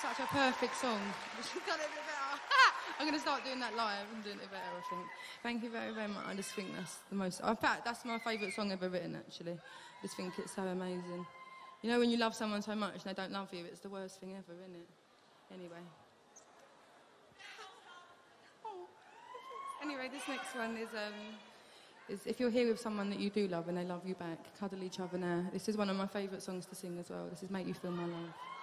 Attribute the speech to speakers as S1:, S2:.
S1: such a perfect song. She's done it a bit better. I'm going to start doing that live and doing it better, I think. Thank you very, very much. I just think that's the most... In fact, that's my favourite song ever written, actually. I just think it's so amazing. You know when you love someone so much and they don't love you, it's the worst thing ever, isn't it? Anyway. Anyway, this next one is if you're here with someone that you do love and they love you back, cuddle each other now. This is one of my favourite songs to sing as well. This is Make You Feel My Love.